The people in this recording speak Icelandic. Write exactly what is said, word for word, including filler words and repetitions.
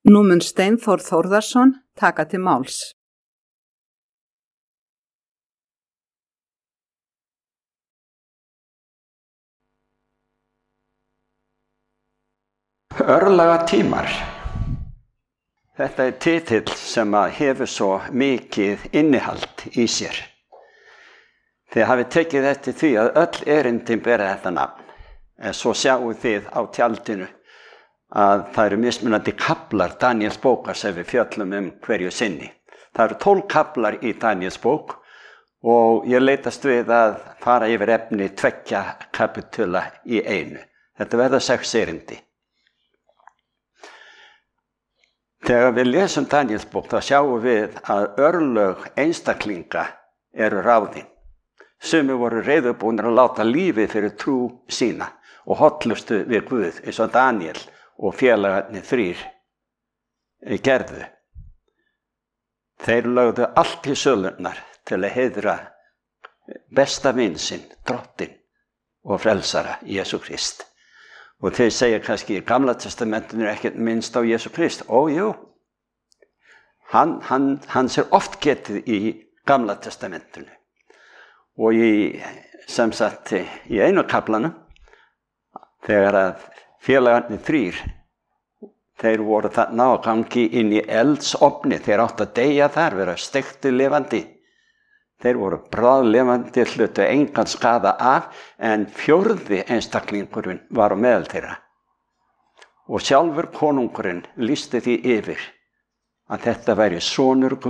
Nú mun Steinþór Þórðarson taka til máls. Örlaga tímar. Þetta er titill sem að hefur svo mikið innihald í sér. Þið hafið tekið eftir því að öll erindin bera þetta nafn. En svo sjáum þið á tjaldinu að það eru mismunandi kaflar Daníels bókar sem við fjöllum um hverju sinni. Það eru tólf kaflar í Daníels bók og ég leitast við að fara yfir efni tveggja kapitula í einu. Þetta verða sex erindi. Þegar við lesum Daníels bók þá sjáum við að örlög einstaklinga eru ráðin. Sumir voru reiðubúnir að láta lífið fyrir trú sína og hollustu við Guð eins og Daníel og félagarnir þrír gerðu. Þeir lögðu allt í sölurnar til að heiðra besta vin sinn, drottinn og frelsara Jesú Krist. Og þeir segja kannski í Gamla testamentinu er ekkert minnst á Jesú Krist. Ó, jú. Hann, hann, hann sér oft getið í Gamla testamentinu. Og í, sem sagt, í einu kaflanum, þegar að félagarnir þrír, þeir voru þarna á gangi inn í eldsofni, þeir áttu að deyja þar, vera steiktu lifandi. Þeir voru bráðlifandi, hlutu engan skaða af, en fjórði einstaklingurinn var á meðal þeirra. Og sjálfur konungurinn lýsti því yfir að þetta væri sonur Guðs.